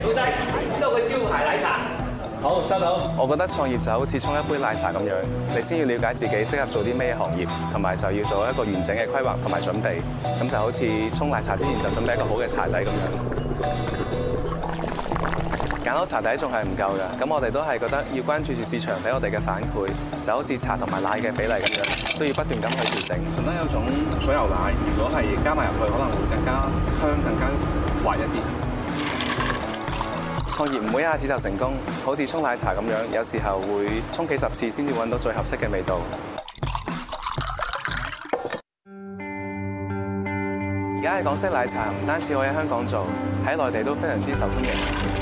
老細，呢度嘅招牌奶茶。好，收到。 我覺得創業就好似沖一杯奶茶咁樣，你先要了解自己適合做啲咩行業，同埋就要做一個完整嘅規劃同埋準備。咁就好似沖奶茶之前就準備一個好嘅茶底咁樣。揀好茶底仲係唔夠㗎，咁我哋都係覺得要關注住市場俾我哋嘅反饋，就好似茶同埋奶嘅比例咁樣，都要不斷咁去調整。順德有種水牛奶，如果係加埋入去，可能會更加香、更加滑一啲。創業唔會一下子就成功，好似沖奶茶咁樣，有時候會沖幾十次先至揾到最合適嘅味道。而家嘅港式奶茶唔單止可以喺香港做，喺內地都非常之受歡迎。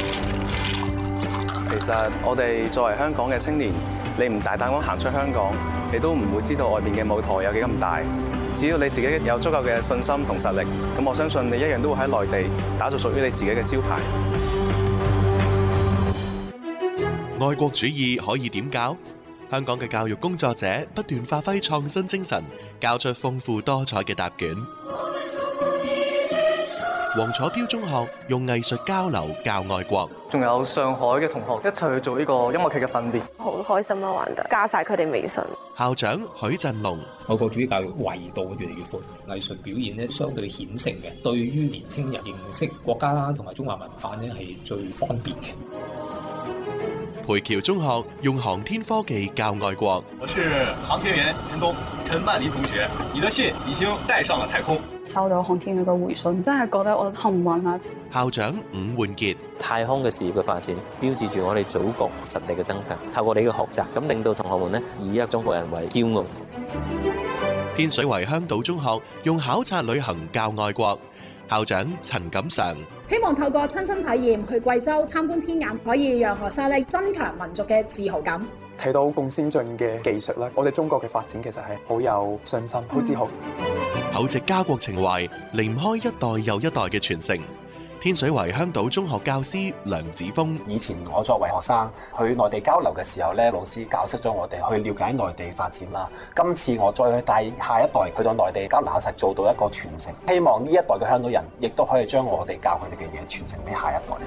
其實我哋作為香港嘅青年，你唔大膽咁行出香港，你都唔會知道外邊嘅舞台有幾咁大。只要你自己有足夠嘅信心同實力，咁我相信你一樣都會喺內地打造屬於你自己嘅招牌。 愛國主義可以點教？香港嘅教育工作者不斷發揮創新精神，教出豐富多彩嘅答卷。黃楚標中學用藝術交流教愛國， 仲有上海嘅同學一齊去做呢個音樂劇嘅訓練， 好開心啦！玩得加晒佢哋微信。 校長許振龍， 愛國主義教育維度越嚟越闊，藝術表現咧相對顯性嘅，對於年青人認識國家啦同埋中華文化咧係最方便嘅。 培僑中學用航天科技教愛國。 我是航天員陳東，陳曼妮同學，你的信已經帶上了太空。 收到航天員嘅回信，真係覺得我幸運啊！ 校長伍煥傑， 太空嘅事業嘅發展，標誌住我哋祖國實力嘅增強。透過你嘅學習，咁令到同學們呢以一個中國人為驕傲。 天水圍香島中學用考察旅行教愛國。校長陳錦常， 希望透過親身體驗去貴州參觀天眼，可以讓學生咧增強民族嘅自豪感。 睇到咁先進嘅技術啦，我哋中國嘅發展其實係好有信心、好自豪。 厚植家國情懷，離唔開一代又一代嘅傳承。天水圍香島中學教師梁子峰， 以前我作為學生去內地交流嘅時候咧，老師教識咗我哋去了解內地發展啦。今次我再去帶下一代去到內地交流，實做到一個傳承。希望呢一代嘅香港人亦都可以將我哋教佢哋嘅嘢傳承俾下一代。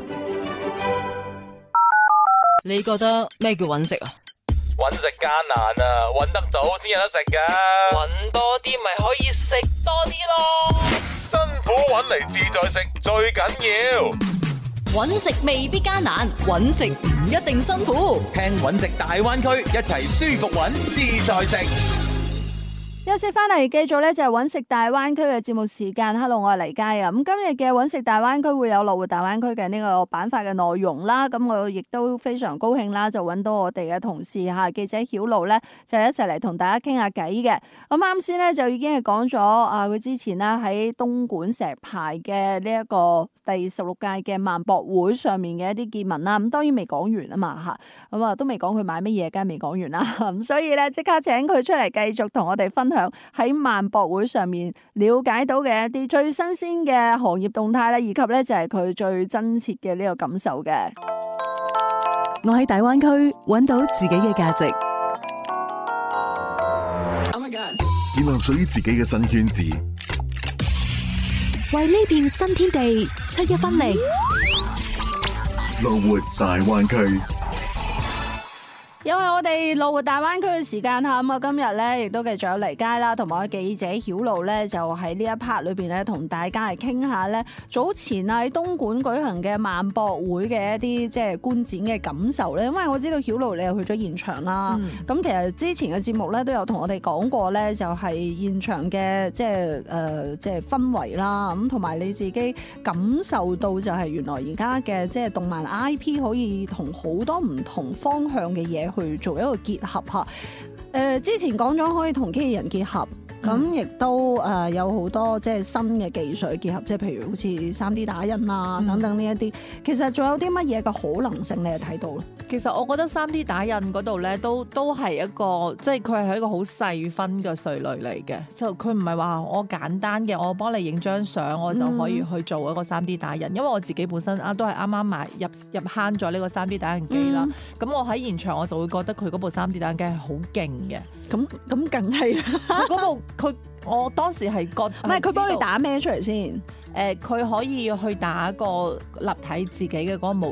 你覺得咩叫揾食啊？ 揾食艱難啊，揾得到先有得食㗎。揾多啲咪可以食多啲咯。辛苦揾嚟自在食最緊要。 揾食未必艱難，揾食唔一定辛苦。 聽揾食大灣區，一齊舒服揾自在食。 休息翻嚟，繼續咧就係揾食大灣區嘅節目時間。Hello， 我係黎佳啊。咁今日嘅揾食大灣區會有樂活大灣區嘅呢個板塊嘅內容啦。咁我亦都非常高興啦，就揾到我哋嘅同事吓記者曉露咧，就一齊嚟同大家傾下偈嘅。咁啱先咧就已經係講咗啊，佢之前啦喺東莞石牌嘅呢一個第16屆嘅萬博會上面嘅一啲見聞啦。咁當然未講完啊嘛吓，咁啊都未講佢買乜嘢，梗係未講完啦。咁所以咧即刻請佢出嚟繼續同我哋分享喺萬博會上面了解到嘅一啲最新鮮嘅行業動態啦，以及咧就係佢最真切嘅呢個感受嘅。 我喺大灣區揾到自己嘅價值， 建立屬於自己嘅新圈子， 為呢片新天地出一分力。 樂活大灣區。 又係我哋樂活大灣區嘅時間吓，咁啊今日咧亦都繼續有黎佳啦，同埋記者曉露咧，就喺呢一 part 裏邊咧，同大家嚟傾下咧，早前啊喺東莞舉行嘅萬博會嘅一啲即係觀展嘅感受咧。因為我知道曉露你又去咗現場啦，咁其實之前嘅節目咧都有同我哋講過咧，就係現場嘅即係氛圍啦，咁同埋你自己感受到就係原來而家嘅即係動漫 IP 可以同好多唔同方向嘅嘢去做一個結合吓，之前講咗可以同機器人結合，咁亦都有好多即係新嘅技術結合，即係譬如好似 3D 打印啊等等呢一啲，其實仲有啲乜嘢嘅可能性你係睇到咧？ 其實我覺得 3D 打印嗰度咧都係一個，即係佢係一個好細分嘅稅類嚟嘅，就佢唔係話我簡單嘅，我幫你影張相我就可以去做一個 3D 打印，因為我自己本身都係啱啱買入坑咗呢個 3D 打印機啦，咁我喺現場我就會覺得佢嗰部 3D 打印機係好勁嘅， 咁梗係嗰部佢我當時係覺得， 唔係佢幫你打咩出嚟先？ 佢可以去打個立體自己嘅嗰個模